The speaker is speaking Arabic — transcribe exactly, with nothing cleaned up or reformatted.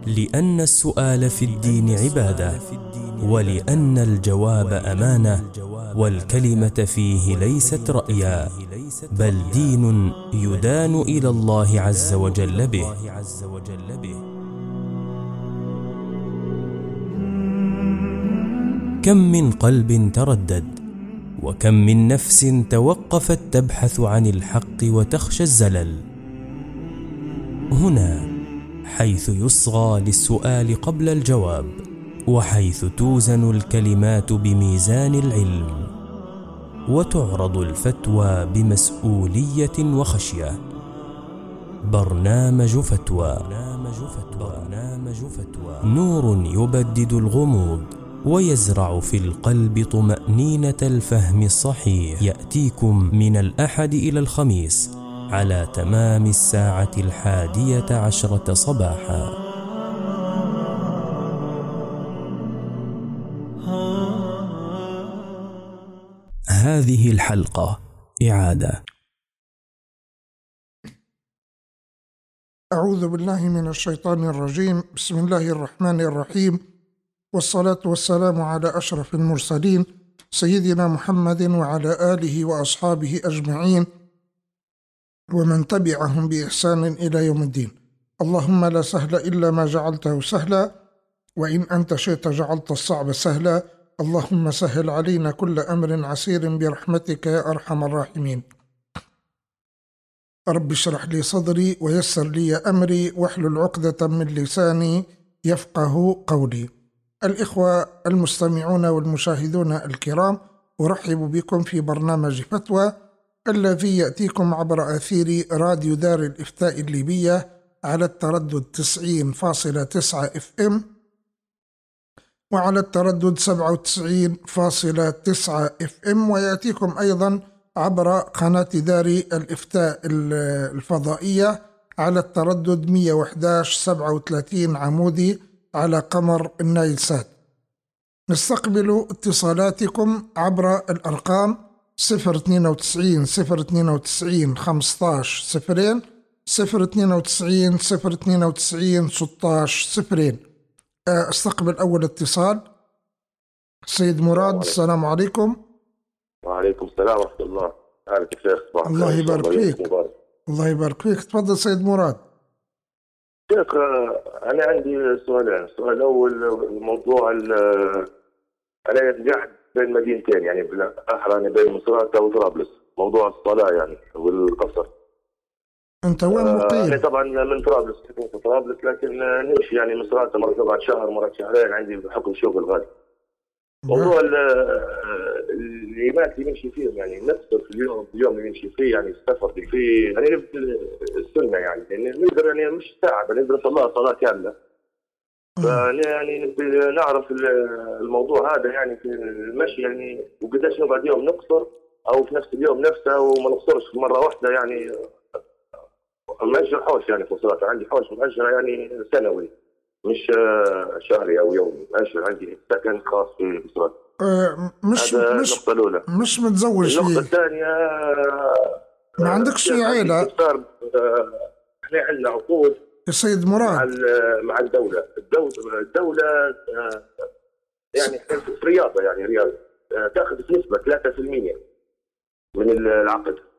لأن السؤال في الدين عبادة، ولأن الجواب أمانة، والكلمة فيه ليست رأيا، بل دين يدان إلى الله عز وجل به. كم من قلب تردد، وكم من نفس توقفت تبحث عن الحق وتخشى الزلل. هنا حيث يصغى للسؤال قبل الجواب، وحيث توزن الكلمات بميزان العلم، وتعرض الفتوى بمسؤولية وخشية. برنامج فتوى. برنامج فتوى نور يبدد الغموض، ويزرع في القلب طمأنينة الفهم الصحيح. يأتيكم من الأحد إلى الخميس على تمام الساعة الحادية عشرة صباحا. هذه الحلقة إعادة. أعوذ بالله من الشيطان الرجيم. بسم الله الرحمن الرحيم، والصلاة والسلام على أشرف المرسلين سيدنا محمد وعلى آله وأصحابه أجمعين ومن تبعهم بإحسان إلى يوم الدين. اللهم لا سهل إلا ما جعلته سهلا، وإن أنت شئت جعلت الصعب سهلا. اللهم سهل علينا كل أمر عسير برحمتك يا أرحم الراحمين. رب اشرح لي صدري ويسر لي أمري واحلل عقدة من لساني يفقه قولي. الإخوة المستمعون والمشاهدون الكرام، أرحب بكم في برنامج فتوى الذي يأتيكم عبر أثير راديو دار الإفتاء الليبية على التردد تسعين فاصلة تسعة اف ام، وعلى التردد سبعة وتسعين فاصلة تسعة اف ام، ويأتيكم أيضا عبر قناة دار الإفتاء الفضائية على التردد مئة وأحد عشر سبعة وثلاثين عمودي على قمر النايل سات. نستقبل اتصالاتكم عبر الأرقام صفر اثنين وتسعين صفر اثنين وتسعين خمسة عشر صفرين، صفر اثنين وتسعين صفر اثنين وتسعين ستة عشر صفرين. استقبل أول اتصال. سيد مراد، السلام عليكم. وعليكم السلام ورحمة الله. أهلا شيخ. الله يبارك فيك. الله يبارك فيك. تفضل سيد مراد. شيخ، أنا عندي سؤالين. السؤال الأول موضوع أنا يتجحد بين مدينتين، يعني بالأحرى بين مصراتة وطرابلس، موضوع الصلاة يعني والقصر. أنت وين مقيم؟ أنا طبعا من طرابلس، في طرابلس، لكن نمشي يعني مصراتة مرة بعد شهر مرة شهرين، عندي بحكم شغل غالي. موضوع الإيمات اللي نمشي فيهم، يعني نقصر في اليوم اليوم اللي نمشي فيه، يعني السفر اللي فيه، يعني نبدأ السنة، يعني يعني نقدر يعني مش ساعة بل ندرس الله صلاة كاملة. فيعني نبي نعرف الموضوع هذا يعني في المشي، يعني وقديش نقعد يوم نقصر أو في نفس اليوم نفسه، وما نقصرش مرة واحدة. يعني مأجر حوش يعني في الصلاة، عندي حوش مأجر يعني سنوي مش شهري أو يومي، مأجر عندي سكن خاص في الصلاة. أه مش مش النقطة الأولى. مش متزوج فيه. النقطة الثانية، ما عندكش عائلة؟ احنا عندنا عقود يا سيد مراد مع مع الدولة. الدولة الدولة يعني في رياضة، يعني رياضة تاخذ نسبة ثلاثة بالمئة من العقد.